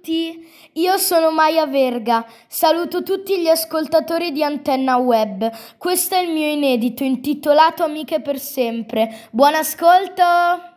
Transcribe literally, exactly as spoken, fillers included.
tutti, io sono Maya Verga, saluto tutti gli ascoltatori di Antenna Web. Questo è il mio inedito intitolato Amiche per sempre. Buon ascolto!